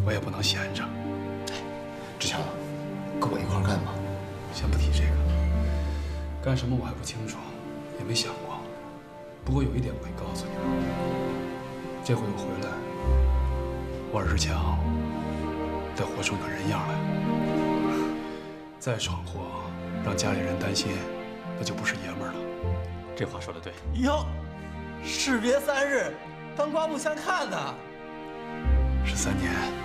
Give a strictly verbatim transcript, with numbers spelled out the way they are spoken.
我也不能闲着。 志强，跟我一块干嘛？ 先不提这个，干什么我还不清楚，也没想过。不过有一点我可以告诉你们，这回我回来，我尔志强得活出个人样来。再闯祸，让家里人担心，那就不是爷们儿了。 这话说的对。 哟，士别三日，当刮目相看呐。 十三年。